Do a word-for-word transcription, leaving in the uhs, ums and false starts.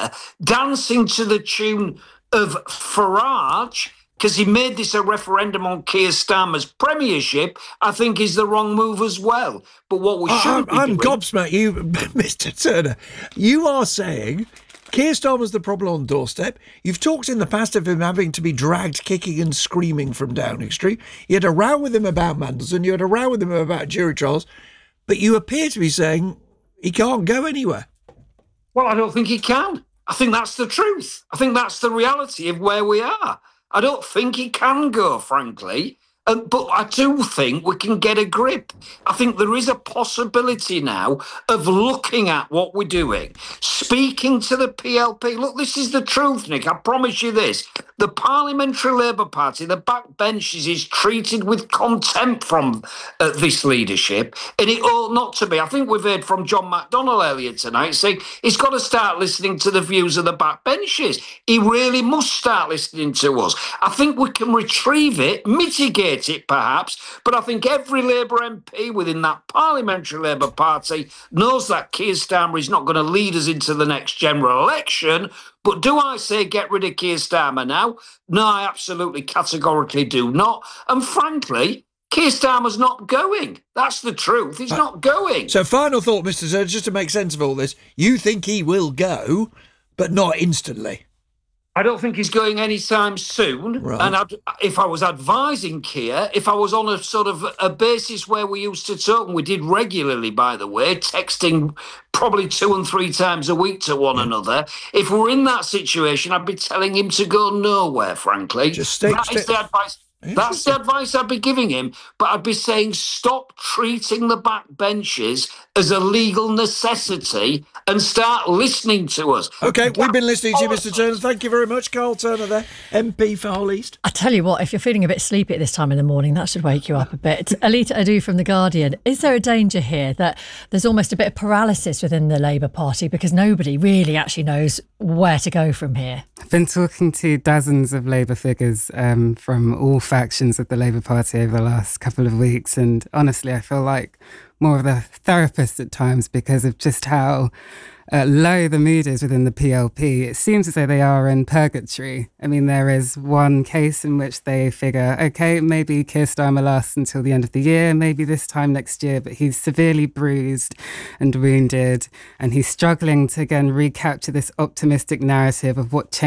there dancing to the tune of Farage, because he made this a referendum on Keir Starmer's premiership, I think is the wrong move as well. But what we should I'm, be I'm doing... gobsmacked, you, Mister Turner. You are saying Keir Starmer's the problem on the doorstep. You've talked in the past of him having to be dragged kicking and screaming from Downing Street. You had a row with him about Mandelson. You had a row with him about jury trials. But you appear to be saying he can't go anywhere. Well, I don't think he can. I think that's the truth. I think that's the reality of where we are. I don't think he can go, frankly. Um, but I do think we can get a grip. I think there is a possibility now of looking at what we're doing, speaking to the P L P. Look, this is the truth, Nick. I promise you this. The Parliamentary Labour Party, the backbenches, is treated with contempt from uh, this leadership, and it ought not to be. I think we've heard from John McDonnell earlier tonight saying he's got to start listening to the views of the backbenches. He really must start listening to us. I think we can retrieve it, mitigate it perhaps, but I think every Labour M P within that Parliamentary Labour Party knows that Keir Starmer is not going to lead us into the next general election. But do I say get rid of Keir Starmer now? No, I absolutely categorically do not. And frankly, Keir Starmer's not going. That's the truth. He's uh, not going. So final thought, Mister Turner, just to make sense of all this, you think he will go, but not instantly? I don't think he's going anytime soon. Right. And I'd, if I was advising Keir, if I was on a sort of a basis where we used to talk, and we did regularly, by the way, texting probably two and three times a week to one yeah. another, if we're in that situation, I'd be telling him to go nowhere, frankly. Just stay, that stay. is the advice. That's the advice I'd be giving him, but I'd be saying stop treating the backbenches as a legal necessity and start listening to us. OK, we've been listening to you, Mister Turner. Thank you very much. Carl Turner there, M P for Hull East. I tell you what, if you're feeling a bit sleepy at this time in the morning, that should wake you up a bit. Alita Adu from The Guardian. Is there a danger here that there's almost a bit of paralysis within the Labour Party because nobody really actually knows where to go from here? I've been talking to dozens of Labour figures um, from all factions of the Labour Party over the last couple of weeks, and honestly I feel like more of a therapist at times because of just how uh, low the mood is within the P L P. It seems as though they are in purgatory. I mean, there is one case in which they figure, OK, maybe Keir Starmer lasts until the end of the year, maybe this time next year, but he's severely bruised and wounded, and he's struggling to again recapture this optimistic narrative of what change